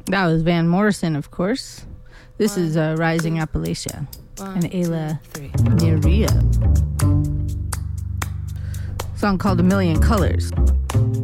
That was Van Morrison, of course. This is Rising Appalachia and Ayla Nerea. Song called A Million Colors.